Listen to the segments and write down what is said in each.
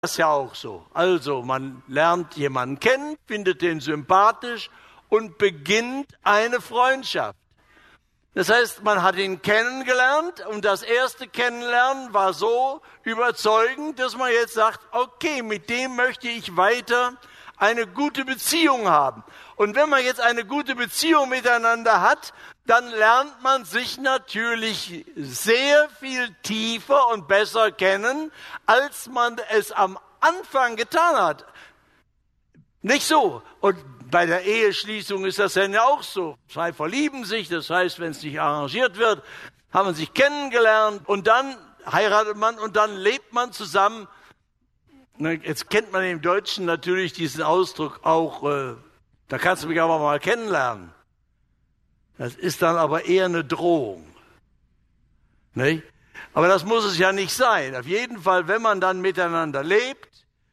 Das ist ja auch so. Also man lernt jemanden kennen, findet den sympathisch und beginnt eine Freundschaft. Das heißt, man hat ihn kennengelernt und das erste Kennenlernen war so überzeugend, dass man jetzt sagt, okay, mit dem möchte ich weiter eine gute Beziehung haben. Und wenn man jetzt eine gute Beziehung miteinander hat, dann lernt man sich natürlich sehr viel tiefer und besser kennen, als man es am Anfang getan hat. Nicht so. Und bei der Eheschließung ist das dann ja auch so. Zwei verlieben sich, das heißt, wenn es nicht arrangiert wird, haben man sich kennengelernt und dann heiratet man und dann lebt man zusammen. Jetzt kennt man im Deutschen natürlich diesen Ausdruck auch, da kannst du mich aber mal kennenlernen. Das ist dann aber eher eine Drohung. Nicht? Aber das muss es ja nicht sein. Auf jeden Fall, wenn man dann miteinander lebt,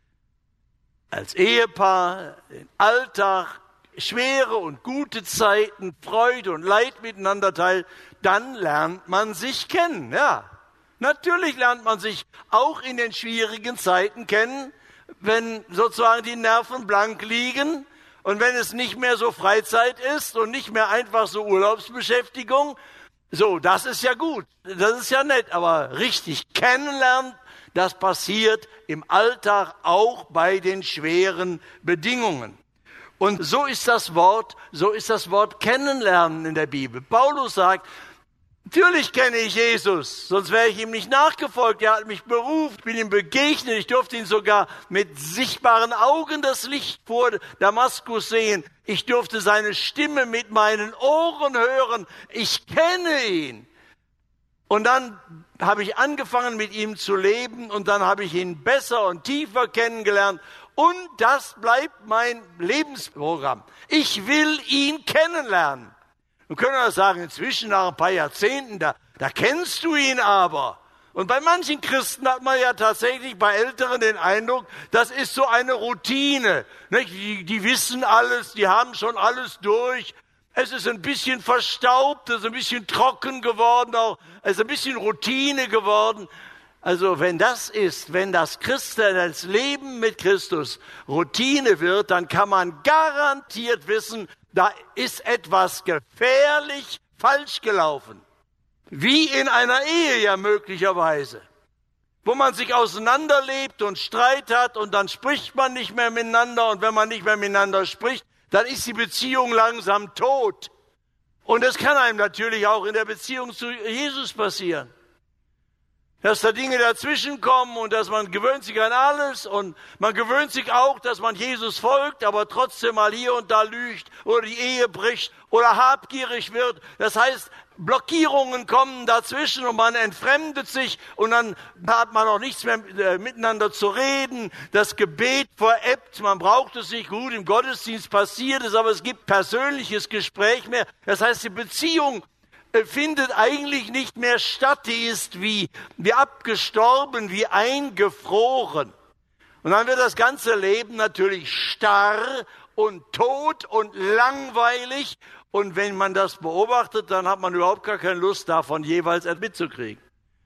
als Ehepaar, den Alltag, schwere und gute Zeiten, Freude und Leid miteinander teilt, dann lernt man sich kennen. Ja, natürlich lernt man sich auch in den schwierigen Zeiten kennen, wenn sozusagen die Nerven blank liegen und wenn es nicht mehr so Freizeit ist und nicht mehr einfach so Urlaubsbeschäftigung. So, das ist ja gut, das ist ja nett, aber richtig kennenlernen, das passiert im Alltag auch bei den schweren Bedingungen. Und so ist das Wort kennenlernen in der Bibel. Paulus sagt, natürlich kenne ich Jesus, sonst wäre ich ihm nicht nachgefolgt. Er hat mich berufen, ich bin ihm begegnet, ich durfte ihn sogar mit sichtbaren Augen das Licht vor Damaskus sehen. Ich durfte seine Stimme mit meinen Ohren hören. Ich kenne ihn. Und dann habe ich angefangen, mit ihm zu leben und dann habe ich ihn besser und tiefer kennengelernt. Und das bleibt mein Lebensprogramm. Ich will ihn kennenlernen. Wir können das sagen, inzwischen nach ein paar Jahrzehnten, da kennst du ihn aber. Und bei manchen Christen hat man ja tatsächlich bei Älteren den Eindruck, das ist so eine Routine. Nicht? Die wissen alles, die haben schon alles durch. Es ist ein bisschen verstaubt, es ist ein bisschen trocken geworden, auch es ist ein bisschen Routine geworden. Also wenn das das Leben mit Christus Routine wird, dann kann man garantiert wissen, da ist etwas gefährlich falsch gelaufen. Wie in einer Ehe ja möglicherweise, wo man sich auseinanderlebt und Streit hat und dann spricht man nicht mehr miteinander und wenn man nicht mehr miteinander spricht, dann ist die Beziehung langsam tot. Und das kann einem natürlich auch in der Beziehung zu Jesus passieren. Dass da Dinge dazwischen kommen und dass man gewöhnt sich an alles und man gewöhnt sich auch, dass man Jesus folgt, aber trotzdem mal hier und da lügt oder die Ehe bricht oder habgierig wird. Das heißt, Blockierungen kommen dazwischen und man entfremdet sich und dann hat man auch nichts mehr miteinander zu reden. Das Gebet verebbt, man braucht es nicht gut, im Gottesdienst passiert es, aber es gibt persönliches Gespräch mehr. Das heißt, die Beziehung findet eigentlich nicht mehr statt, die ist wie abgestorben, wie eingefroren. Und dann wird das ganze Leben natürlich starr und tot und langweilig. Und wenn man das beobachtet, dann hat man überhaupt gar keine Lust davon, jeweils etwas mitzukriegen.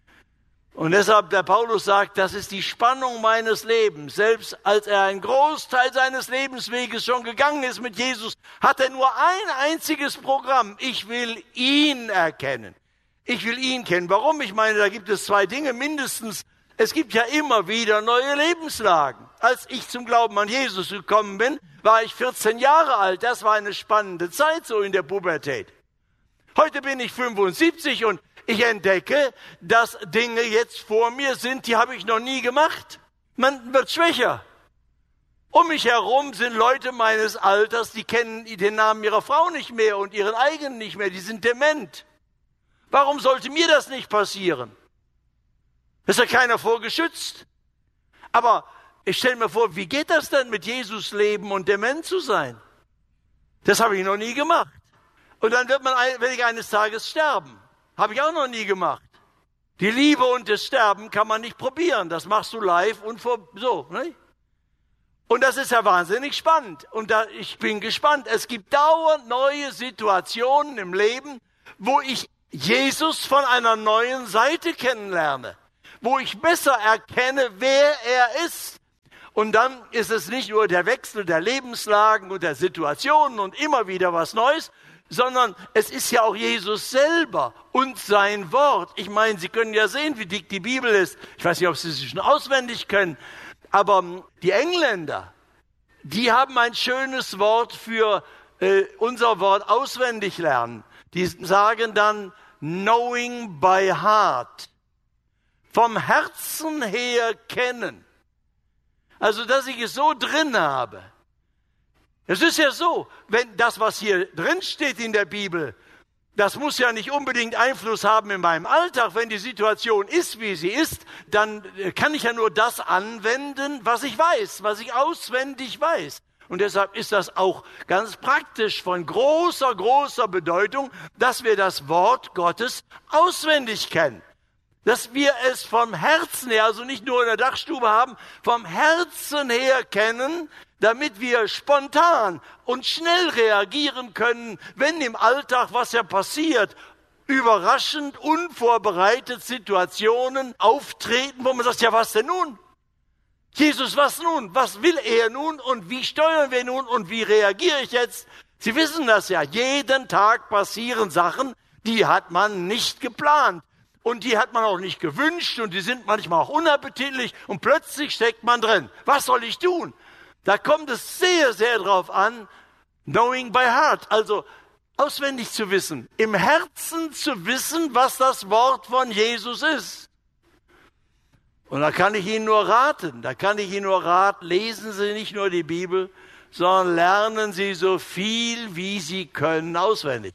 Und deshalb, der Paulus sagt, das ist die Spannung meines Lebens. Selbst als er einen Großteil seines Lebensweges schon gegangen ist mit Jesus, hat er nur ein einziges Programm. Ich will ihn erkennen. Ich will ihn kennen. Warum? Ich meine, da gibt es zwei Dinge mindestens. Es gibt ja immer wieder neue Lebenslagen. Als ich zum Glauben an Jesus gekommen bin, war ich 14 Jahre alt. Das war eine spannende Zeit so in der Pubertät. Heute bin ich 75 und ich entdecke, dass Dinge jetzt vor mir sind, die habe ich noch nie gemacht. Man wird schwächer. Um mich herum sind Leute meines Alters, die kennen den Namen ihrer Frau nicht mehr und ihren eigenen nicht mehr. Die sind dement. Warum sollte mir das nicht passieren? Ist ja keiner vorgeschützt. Aber ich stelle mir vor, wie geht das denn mit Jesus leben und dement zu sein? Das habe ich noch nie gemacht. Und dann werde ich eines Tages sterben. Habe ich auch noch nie gemacht. Die Liebe und das Sterben kann man nicht probieren. Das machst du live und so. Ne? Und das ist ja wahnsinnig spannend. Und ich bin gespannt. Es gibt dauernd neue Situationen im Leben, wo ich Jesus von einer neuen Seite kennenlerne. Wo ich besser erkenne, wer er ist. Und dann ist es nicht nur der Wechsel der Lebenslagen und der Situationen und immer wieder was Neues, sondern es ist ja auch Jesus selber und sein Wort. Ich meine, Sie können ja sehen, wie dick die Bibel ist. Ich weiß nicht, ob Sie sie schon auswendig können, aber die Engländer, die haben ein schönes Wort für unser Wort auswendig lernen. Die sagen dann knowing by heart. Vom Herzen her kennen. Also, dass ich es so drin habe. Es ist ja so, wenn das, was hier drin steht in der Bibel, das muss ja nicht unbedingt Einfluss haben in meinem Alltag. Wenn die Situation ist, wie sie ist, dann kann ich ja nur das anwenden, was ich weiß, was ich auswendig weiß. Und deshalb ist das auch ganz praktisch von großer, großer Bedeutung, dass wir das Wort Gottes auswendig kennen. Dass wir es vom Herzen her, also nicht nur in der Dachstube haben, vom Herzen her kennen, damit wir spontan und schnell reagieren können, wenn im Alltag was ja passiert, überraschend, unvorbereitet Situationen auftreten, wo man sagt, ja was denn nun? Jesus, was nun? Was will er nun? Und wie steuern wir nun? Und wie reagiere ich jetzt? Sie wissen das ja, jeden Tag passieren Sachen, die hat man nicht geplant. Und die hat man auch nicht gewünscht und die sind manchmal auch unappetitlich und plötzlich steckt man drin. Was soll ich tun? Da kommt es sehr, sehr drauf an, knowing by heart, also auswendig zu wissen, im Herzen zu wissen, was das Wort von Jesus ist. Und da kann ich Ihnen nur raten, lesen Sie nicht nur die Bibel, sondern lernen Sie so viel, wie Sie können, auswendig.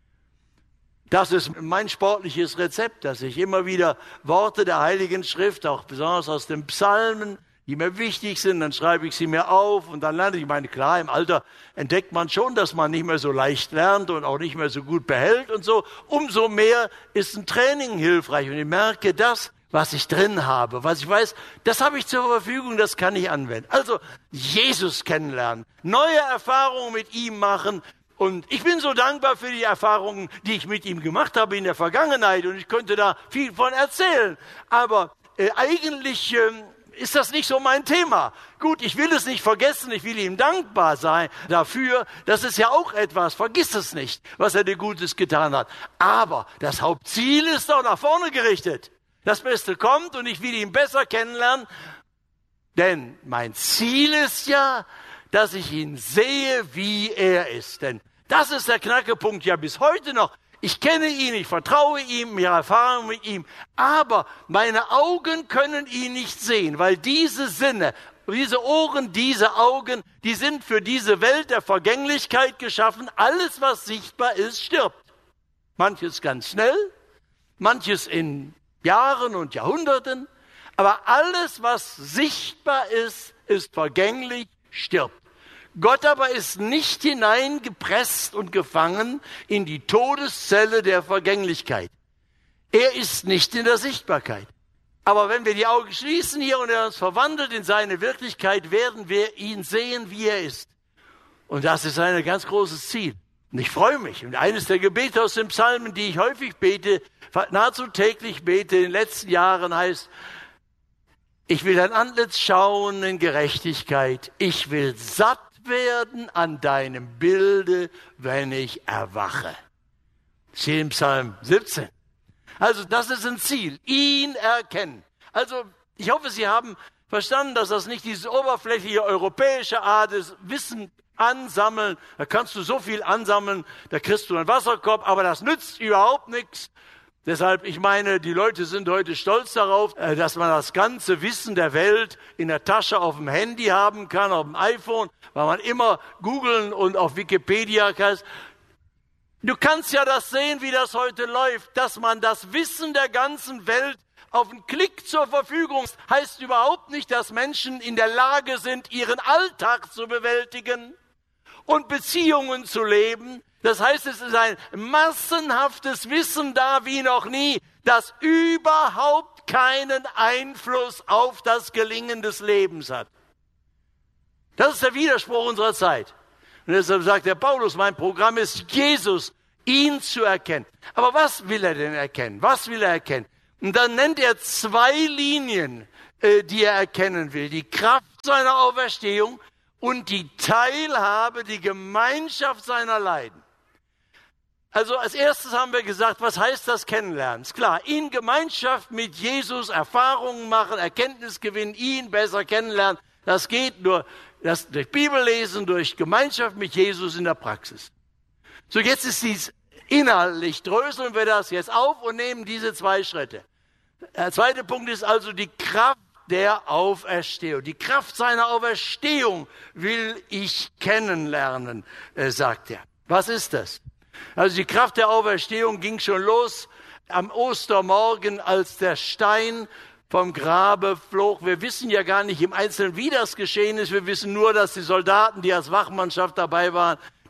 Das ist mein sportliches Rezept, dass ich immer wieder Worte der Heiligen Schrift, auch besonders aus den Psalmen, die mir wichtig sind, dann schreibe ich sie mir auf und dann lerne ich. Ich meine, klar, im Alter entdeckt man schon, dass man nicht mehr so leicht lernt und auch nicht mehr so gut behält und so. Umso mehr ist ein Training hilfreich und ich merke, das, was ich drin habe, was ich weiß, das habe ich zur Verfügung, das kann ich anwenden. Also Jesus kennenlernen, neue Erfahrungen mit ihm machen. Und ich bin so dankbar für die Erfahrungen, die ich mit ihm gemacht habe in der Vergangenheit. Und ich könnte da viel von erzählen. Aber eigentlich ist das nicht so mein Thema. Gut, ich will es nicht vergessen. Ich will ihm dankbar sein dafür. Das ist ja auch etwas. Vergiss es nicht, was er dir Gutes getan hat. Aber das Hauptziel ist doch nach vorne gerichtet. Das Beste kommt und ich will ihn besser kennenlernen. Denn mein Ziel ist ja, dass ich ihn sehe, wie er ist. Denn das ist der Knackepunkt ja bis heute noch. Ich kenne ihn, ich vertraue ihm, ich habe Erfahrung mit ihm. Aber meine Augen können ihn nicht sehen, weil diese Sinne, diese Ohren, diese Augen, die sind für diese Welt der Vergänglichkeit geschaffen. Alles, was sichtbar ist, stirbt. Manches ganz schnell, manches in Jahren und Jahrhunderten. Aber alles, was sichtbar ist, ist vergänglich, stirbt. Gott aber ist nicht hineingepresst und gefangen in die Todeszelle der Vergänglichkeit. Er ist nicht in der Sichtbarkeit. Aber wenn wir die Augen schließen hier und er uns verwandelt in seine Wirklichkeit, werden wir ihn sehen, wie er ist. Und das ist ein ganz großes Ziel. Und ich freue mich. Und eines der Gebete aus den Psalmen, die ich häufig bete, nahezu täglich bete in den letzten Jahren, heißt: Ich will dein Antlitz schauen in Gerechtigkeit. Ich will satt werden an deinem Bilde, wenn ich erwache. Steht im Psalm 17. Also das ist ein Ziel, ihn erkennen. Also ich hoffe, Sie haben verstanden, dass das nicht diese oberflächliche europäische Art ist, Wissen ansammeln. Da kannst du so viel ansammeln, da kriegst du einen Wasserkorb, aber das nützt überhaupt nichts. Deshalb, ich meine, die Leute sind heute stolz darauf, dass man das ganze Wissen der Welt in der Tasche auf dem Handy haben kann, auf dem iPhone, weil man immer googeln und auf Wikipedia kann. Du kannst ja das sehen, wie das heute läuft, dass man das Wissen der ganzen Welt auf einen Klick zur Verfügung hat. Heißt überhaupt nicht, dass Menschen in der Lage sind, ihren Alltag zu bewältigen und Beziehungen zu leben. Das heißt, es ist ein massenhaftes Wissen da wie noch nie, das überhaupt keinen Einfluss auf das Gelingen des Lebens hat. Das ist der Widerspruch unserer Zeit. Und deshalb sagt der Paulus, mein Programm ist Jesus, ihn zu erkennen. Aber was will er denn erkennen? Was will er erkennen? Und dann nennt er zwei Linien, die er erkennen will. Die Kraft seiner Auferstehung und die Teilhabe, die Gemeinschaft seiner Leiden. Also als erstes haben wir gesagt, was heißt das Kennenlernen? Ist klar, in Gemeinschaft mit Jesus Erfahrungen machen, Erkenntnis gewinnen, ihn besser kennenlernen. Das geht nur durch Bibellesen, durch Gemeinschaft mit Jesus in der Praxis. So, jetzt ist dies inhaltlich, dröseln wir das jetzt auf und nehmen diese 2 Schritte. Der zweite Punkt ist also die Kraft der Auferstehung. Die Kraft seiner Auferstehung will ich kennenlernen, sagt er. Was ist das? Also die Kraft der Auferstehung ging schon los am Ostermorgen, als der Stein vom Grabe flog. Wir wissen ja gar nicht im Einzelnen, wie das geschehen ist. Wir wissen nur, dass die Soldaten, die als Wachmannschaft dabei waren,